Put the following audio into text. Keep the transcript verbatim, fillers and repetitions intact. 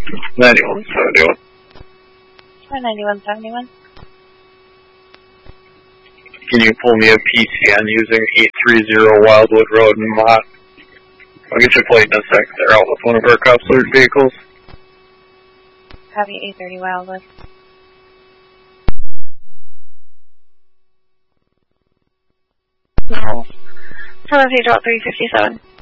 ninety-one seventy-one. Hi, ninety-one seventy-one. Can you pull me a P C N using eight thirty Wildwood Road in Mott? I'll get your plate in a sec. They're out with one of our Copsler's vehicles. Copy eight thirty Wildwood. No. Hello, page out three fifty-seven.